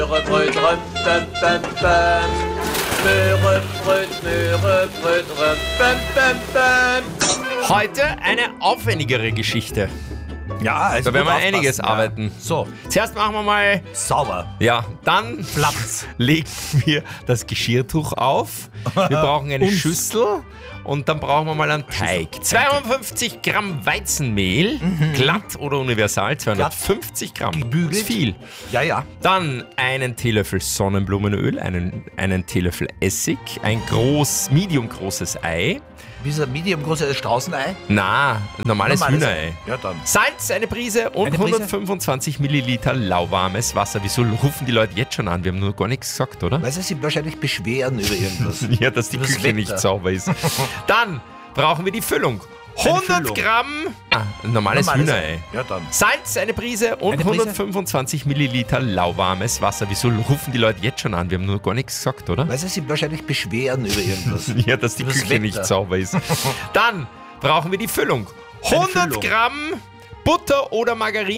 Möhrebröt, bäm, bäm, bäm. Möhrebröt, Möhrebröt, bäm, bäm, bäm. Heute eine aufwendigere Geschichte. Ja, also Da werden wir gut einiges aufpassen, ja. arbeiten. So, Zuerst machen wir mal, sauber. ja, dann Platz. legen wir das Geschirrtuch auf. Wir brauchen eine Schüssel und dann brauchen wir mal einen Teig. 250 Gramm Weizenmehl, glatt oder universal, 250 Gramm. Gebügelt. Ist viel. Ja, ja. Dann einen Teelöffel Sonnenblumenöl, einen Teelöffel Essig, ein medium großes Ei. Wie so ein medium großes Straußenei. Na, normales Normales Hühnerei. Ja, dann. Salz, eine Prise und Eine Prise? 125 Milliliter lauwarmes Wasser. Wieso rufen die Leute jetzt schon an? Wir haben nur gar nichts gesagt, oder? Weil sie sich wahrscheinlich beschweren über irgendwas. Ja, dass die Das Küche Wetter. nicht sauber ist. Dann brauchen wir die Füllung. 100 Füllung. Gramm normales Hühnerei. Ja, dann. Salz, eine Prise und Eine Prise? 125 Milliliter lauwarmes Wasser. Wieso rufen die Leute jetzt schon an? Wir haben nur gar nichts gesagt, oder? Weil sie sich wahrscheinlich beschweren über irgendwas. Ja, dass die Das Küche Wetter. nicht sauber ist. Dann brauchen wir die Füllung. 100 Füllung. Gramm Butter oder Margarine.